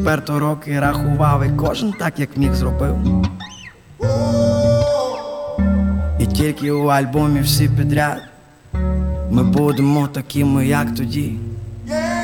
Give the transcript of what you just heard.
Перто роки рахував, і кожен так, як міг, зробив. І тільки у альбомі всі підряд ми будемо такими, як тоді.